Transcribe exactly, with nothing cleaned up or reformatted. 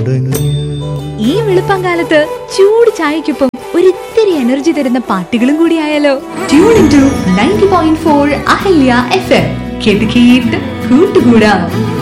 ഈ വെളുപ്പംകാലത്ത് ചൂട് ചായക്കൊപ്പം ഒരിത്തിരി എനർജി തരുന്ന പാട്ടുകളും കൂടി ആയാലോ? Tune in to ninety point four Ahalya F M. കേട്ട് കേട്ട് കൂട്ടുകൂടാം.